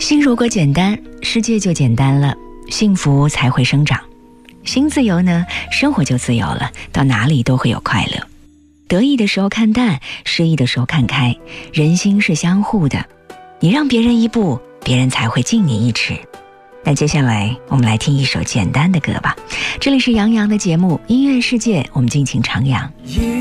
心如果简单，世界就简单了，幸福才会生长。心自由呢，生活就自由了，到哪里都会有快乐。得意的时候看淡，失意的时候看开，人心是相互的，你让别人一步，别人才会敬你一尺。那接下来我们来听一首简单的歌吧，这里是杨洋的节目音乐世界，我们尽情徜徉。